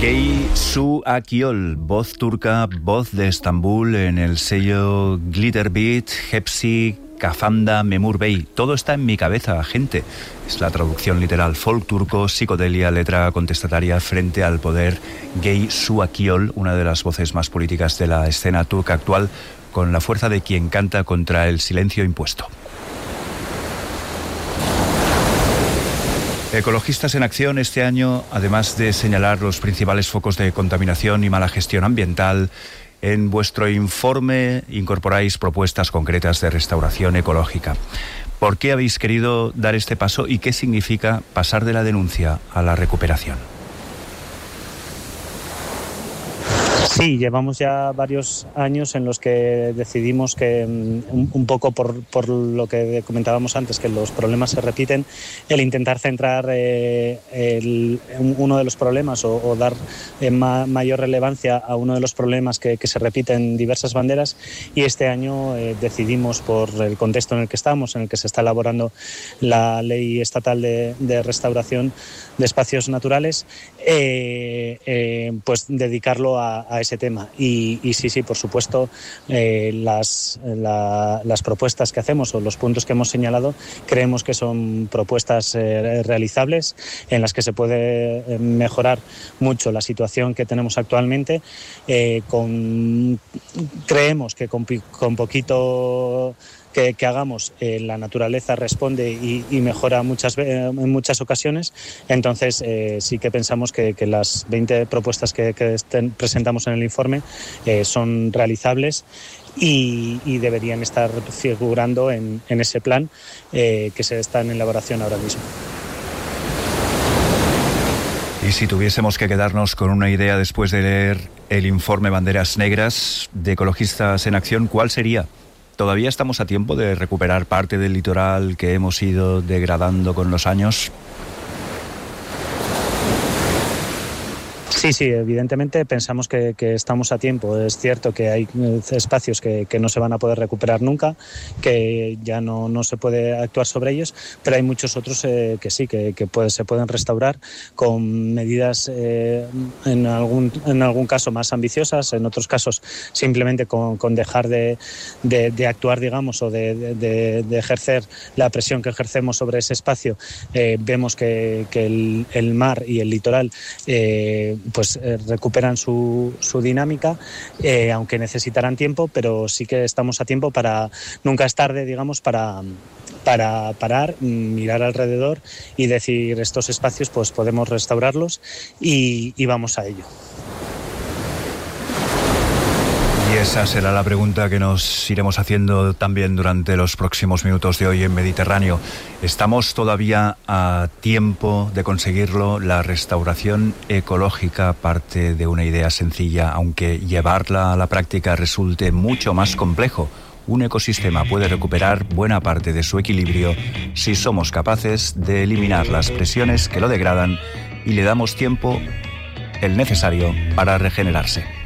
Gey Su Akyol, voz turca, voz de Estambul en el sello Glitterbeat, Hepsi, Kafanda, Memur Bey. Todo está en mi cabeza, gente. Es la traducción literal: folk turco, psicodelia, letra contestataria frente al poder. Gey Su Akyol, una de las voces más políticas de la escena turca actual, con la fuerza de quien canta contra el silencio impuesto. Ecologistas en Acción este año, además de señalar los principales focos de contaminación y mala gestión ambiental, en vuestro informe incorporáis propuestas concretas de restauración ecológica. ¿Por qué habéis querido dar este paso y qué significa pasar de la denuncia a la recuperación? Sí, llevamos ya varios años en los que decidimos que, un poco por lo que comentábamos antes, que los problemas se repiten, el intentar centrar uno de los problemas o dar mayor relevancia a uno de los problemas que se repiten en diversas banderas. Y este año decidimos, por el contexto en el que estamos, en el que se está elaborando la ley estatal de restauración de espacios naturales, pues dedicarlo a ese tema. Y sí, por supuesto, las propuestas que hacemos o los puntos que hemos señalado creemos que son propuestas realizables, en las que se puede mejorar mucho la situación que tenemos actualmente. Creemos que con poquito que hagamos, la naturaleza responde y mejora en muchas ocasiones. Entonces sí que pensamos que las 20 propuestas que presentamos en el informe son realizables y deberían estar figurando en ese plan que se está en elaboración ahora mismo. Y si tuviésemos que quedarnos con una idea después de leer el informe Banderas Negras de Ecologistas en Acción, ¿cuál sería? ¿Todavía estamos a tiempo de recuperar parte del litoral que hemos ido degradando con los años? Sí, evidentemente pensamos que estamos a tiempo. Es cierto que hay espacios que no se van a poder recuperar nunca, que ya no se puede actuar sobre ellos, pero hay muchos otros que sí, que se pueden restaurar con medidas en algún caso más ambiciosas, en otros casos simplemente con dejar de actuar, digamos, o de ejercer la presión que ejercemos sobre ese espacio. Vemos que el mar y el litoral pues recuperan su dinámica, aunque necesitarán tiempo, pero sí que estamos a tiempo nunca es tarde, digamos, para parar, mirar alrededor y decir: estos espacios pues podemos restaurarlos y vamos a ello. Y esa será la pregunta que nos iremos haciendo también durante los próximos minutos de hoy en Mediterráneo. ¿Estamos todavía a tiempo de conseguirlo? La restauración ecológica parte de una idea sencilla, aunque llevarla a la práctica resulte mucho más complejo. Un ecosistema puede recuperar buena parte de su equilibrio si somos capaces de eliminar las presiones que lo degradan y le damos tiempo, el necesario, para regenerarse.